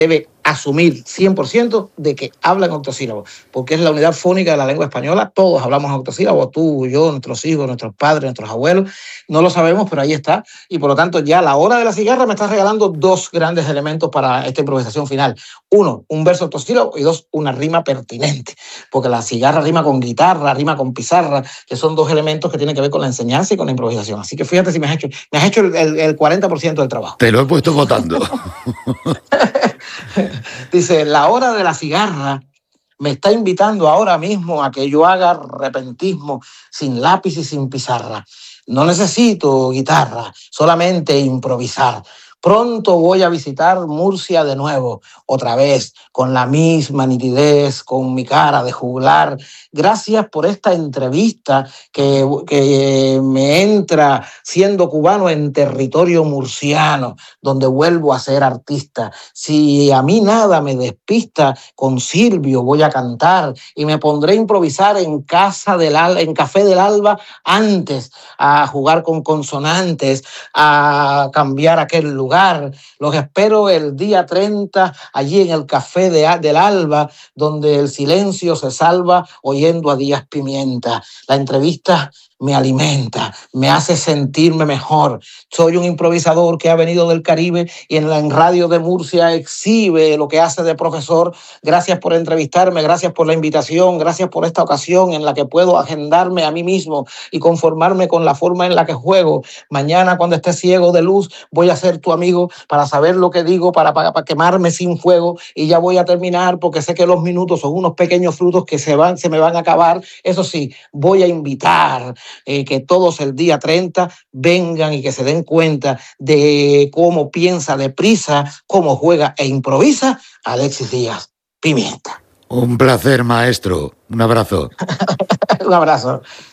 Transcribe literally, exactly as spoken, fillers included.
debe asumir cien por ciento de que habla en octosílabos, porque es la unidad fónica de la lengua española. Todos hablamos en octosílabos, tú, yo, nuestros hijos, nuestros padres, nuestros abuelos. No lo sabemos, pero ahí está. Y por lo tanto, ya la hora de la cigarra me está regalando dos grandes elementos para esta improvisación final. Uno, un verso octosílabo, y dos, una rima pertinente, porque la cigarra rima con guitarra, rima con pizarra, que son dos elementos que tienen que ver con la enseñanza y con la improvisación. Así que fíjate si me has hecho, me has hecho el, el, el cuarenta por ciento del trabajo. Te lo he puesto votando. Dice, la hora de la cigarra me está invitando ahora mismo a que yo haga repentismo sin lápiz y sin pizarra. No necesito guitarra, solamente improvisar. Pronto voy a visitar Murcia de nuevo, otra vez, con la misma nitidez, con mi cara de juglar. Gracias por esta entrevista que, que me entra siendo cubano en territorio murciano, donde vuelvo a ser artista. Si a mí nada me despista, con Silvio voy a cantar y me pondré a improvisar en casa del Al- en Café del Alba antes, a jugar con consonantes, a cambiar aquel lugar. Los espero el día treinta allí en el Café de, del Alba, donde el silencio se salva oyendo a Díaz Pimienta. La entrevista me alimenta, me hace sentirme mejor. Soy un improvisador que ha venido del Caribe y en la en Radio de Murcia exhibe lo que hace de profesor. Gracias por entrevistarme, gracias por la invitación, gracias por esta ocasión en la que puedo agendarme a mí mismo y conformarme con la forma en la que juego. Mañana, cuando esté ciego de luz, voy a ser tu amigo para saber lo que digo, para, para, para quemarme sin fuego, y ya voy a terminar porque sé que los minutos son unos pequeños frutos que se, van, se me van a acabar. Eso sí, voy a invitar Eh, que todos el día treinta vengan y que se den cuenta de cómo piensa deprisa, cómo juega e improvisa Alexis Díaz Pimienta. Un placer, maestro. Un abrazo. Un abrazo.